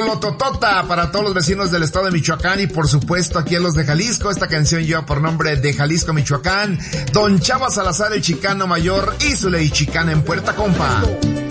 rolototota para todos los vecinos del estado de Michoacán y por supuesto aquí a los de Jalisco. Esta canción lleva por nombre de Jalisco, Michoacán. Don Chava Salazar, el chicano mayor, y su ley chicana en Puerta Compa.